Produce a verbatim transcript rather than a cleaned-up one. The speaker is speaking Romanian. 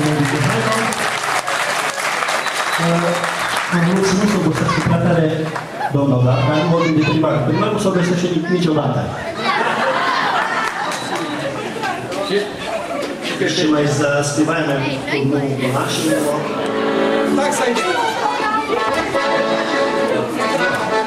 Am mulțumit să găsească prea tare, domnul, dar nu vorbim de prima dată. Nu s-o găsește niciodată. Ще ме заспіваємо одну нашому. Так, Санчо.